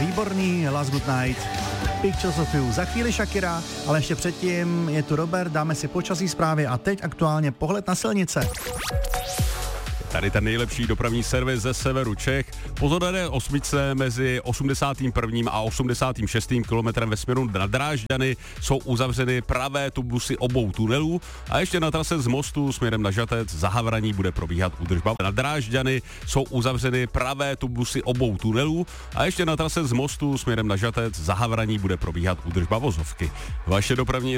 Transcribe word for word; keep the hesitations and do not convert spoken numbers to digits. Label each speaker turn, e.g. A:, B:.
A: výborný Last Good Night, Pictures of You, za chvíli Shakira, ale ještě předtím je tu Robert, dáme si počasí zprávy a teď aktuálně pohled na silnice.
B: Tady ten nejlepší dopravní servis ze severu Čech. Pozor na osmičce mezi osmdesátým prvním a osmdesátým šestým kilometrem ve směru na Drážďany jsou uzavřeny pravé tubusy obou tunelů a ještě na trase z Mostu směrem na Žatec za Havraní bude probíhat údržba. Na Drážďany jsou uzavřeny pravé tubusy obou tunelů a ještě na trase z Mostu směrem na Žatec za Havraní bude probíhat údržba vozovky. Vaše dopravní